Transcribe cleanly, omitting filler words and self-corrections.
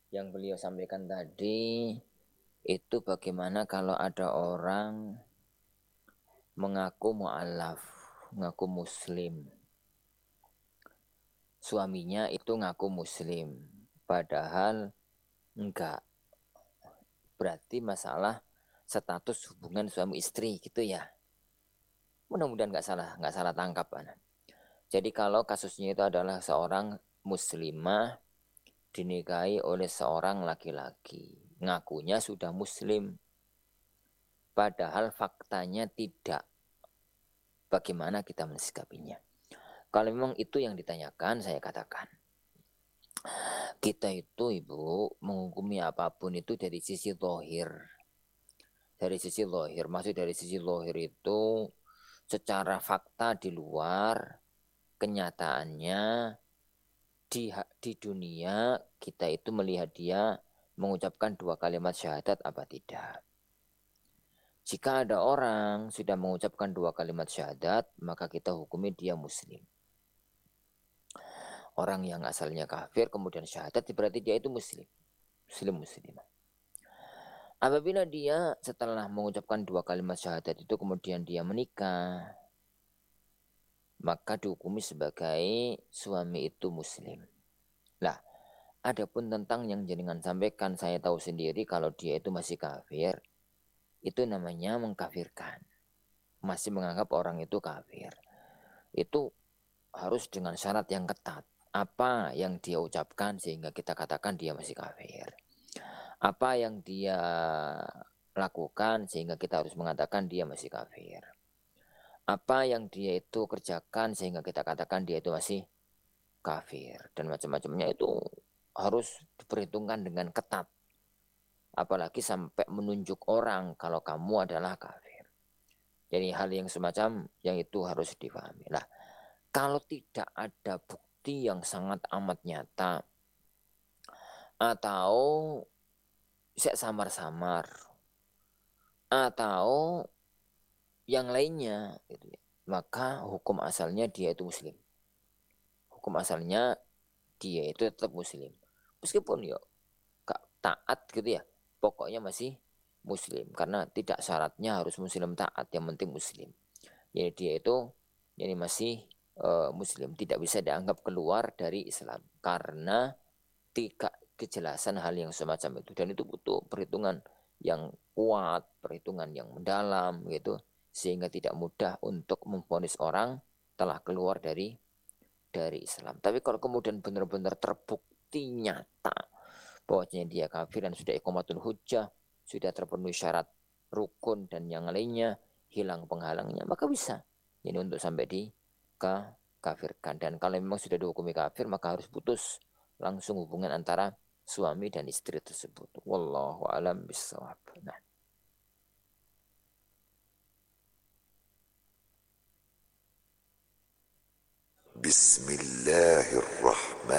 yang beliau sampaikan tadi itu bagaimana kalau ada orang mengaku mu'alaf, mengaku muslim. Suaminya itu ngaku muslim, padahal enggak. Berarti masalah status hubungan suami istri gitu ya. Mudah-mudahan nggak salah tangkap. Jadi kalau kasusnya itu adalah seorang muslimah dinikahi oleh seorang laki-laki, ngakunya sudah muslim, padahal faktanya tidak. Bagaimana kita mensikapinya? Kalau memang itu yang ditanyakan, saya katakan, kita itu ibu menghukumi apapun itu dari sisi lohir. Dari sisi lohir, maksud dari sisi lohir itu secara fakta di luar, kenyataannya di dunia kita itu melihat dia mengucapkan dua kalimat syahadat apa tidak. Jika ada orang sudah mengucapkan dua kalimat syahadat, maka kita hukumi dia muslim. Orang yang asalnya kafir kemudian syahadat berarti dia itu muslim. Muslimah. Apabila dia setelah mengucapkan dua kalimat syahadat itu kemudian dia menikah, maka dihukumi sebagai suami itu muslim. Lah, adapun tentang yang jenengan sampaikan, saya tahu sendiri kalau dia itu masih kafir, itu namanya mengkafirkan. Masih menganggap orang itu kafir. Itu harus dengan syarat yang ketat. Apa yang dia ucapkan sehingga kita katakan dia masih kafir. Apa yang dia lakukan sehingga kita harus mengatakan dia masih kafir. Apa yang dia itu kerjakan sehingga kita katakan dia itu masih kafir. Dan macam-macamnya itu harus diperhitungkan dengan ketat. Apalagi sampai menunjuk orang kalau kamu adalah kafir. Jadi hal yang semacam yang itu harus difahami. Lah, kalau tidak ada bukti yang sangat amat nyata atau samar-samar atau yang lainnya gitu ya, maka hukum asalnya dia itu muslim. Hukum asalnya dia itu tetap muslim. Meskipun ya gak taat gitu ya, pokoknya masih muslim karena tidak syaratnya harus muslim taat, yang penting muslim. Jadi dia itu jadi masih muslim, tidak bisa dianggap keluar dari Islam karena tidak kejelasan hal yang semacam itu, dan itu butuh perhitungan yang kuat, perhitungan yang mendalam gitu, sehingga tidak mudah untuk memvonis orang telah keluar dari Islam. Tapi kalau kemudian benar-benar terbukti nyata bahwasanya dia kafir dan sudah iqamatul hujjah, sudah terpenuhi syarat rukun dan yang lainnya, hilang penghalangnya, maka bisa ini untuk sampai dikafirkan. Dan kalau memang sudah dihukumi kafir, maka harus putus langsung hubungan antara suami dan istri tersebut. Wallahu alam bisawab. Nah, بسم الله الرحمن